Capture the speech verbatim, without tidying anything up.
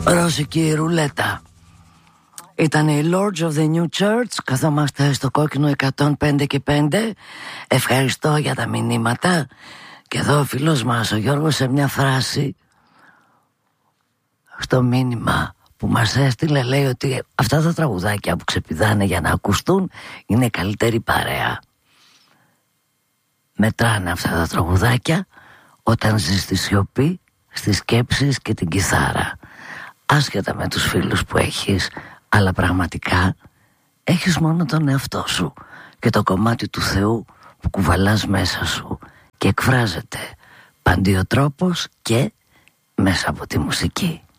Ρώσικη ρουλέτα. Ήταν οι Lords of the New Church. Καθόμαστε στο κόκκινο εκατόν πέντε και πέντε. Ευχαριστώ για τα μηνύματα. Και εδώ ο φίλος μας ο Γιώργος σε μια φράση στο μήνυμα που μας έστειλε, λέει ότι αυτά τα τραγουδάκια που ξεπηδάνε για να ακουστούν είναι καλύτερη παρέα. Μετράνε αυτά τα τραγουδάκια όταν ζεις στη σιωπή, στις σκέψεις και την κιθάρα. Άσχετα με τους φίλους που έχεις, αλλά πραγματικά έχεις μόνο τον εαυτό σου και το κομμάτι του Θεού που κουβαλάς μέσα σου και εκφράζεται παντιοτρόπως και μέσα από τη μουσική.